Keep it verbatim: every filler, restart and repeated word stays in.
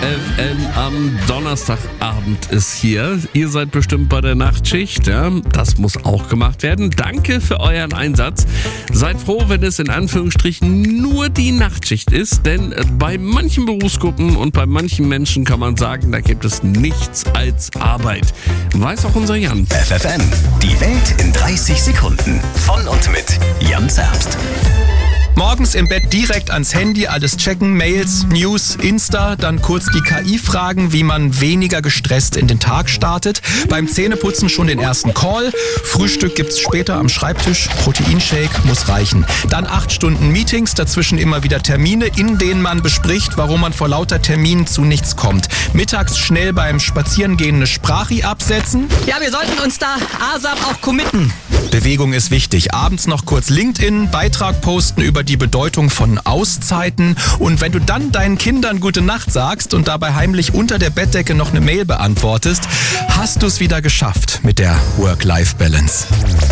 F M am Donnerstagabend ist hier. Ihr seid bestimmt bei der Nachtschicht. Ja? Das muss auch gemacht werden. Danke für euren Einsatz. Seid froh, wenn es in Anführungsstrichen nur die Nachtschicht ist. Denn bei manchen Berufsgruppen und bei manchen Menschen kann man sagen, da gibt es nichts als Arbeit. Weiß auch unser Jan. F F M, die Welt in dreißig Sekunden. Von und mit Jan Zerbst. Morgens im Bett direkt ans Handy, alles checken, Mails, News, Insta, dann kurz die K I fragen, wie man weniger gestresst in den Tag startet. Beim Zähneputzen schon den ersten Call. Frühstück gibt's später am Schreibtisch. Proteinshake muss reichen. Dann acht Stunden Meetings, dazwischen immer wieder Termine, in denen man bespricht, warum man vor lauter Terminen zu nichts kommt. Mittags schnell beim Spazierengehen eine Sprachi absetzen. Ja, wir sollten uns da ASAP auch committen. Bewegung ist wichtig. Abends noch kurz LinkedIn, Beitrag posten über die Bedeutung von Auszeiten. Und wenn du dann deinen Kindern gute Nacht sagst und dabei heimlich unter der Bettdecke noch eine Mail beantwortest, hast du es wieder geschafft mit der Work-Life-Balance.